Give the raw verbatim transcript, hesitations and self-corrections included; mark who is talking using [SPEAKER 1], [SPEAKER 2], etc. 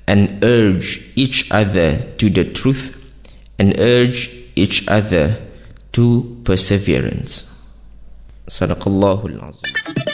[SPEAKER 1] and urge each other to the truth and urge each other to perseverance. Sadaqallahul Azim.